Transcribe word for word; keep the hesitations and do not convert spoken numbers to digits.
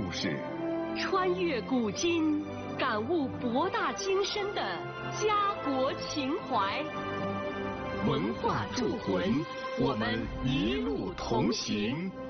故事， 穿越古今，感悟博大精深的家国情怀。 文化铸魂，我们一路同行。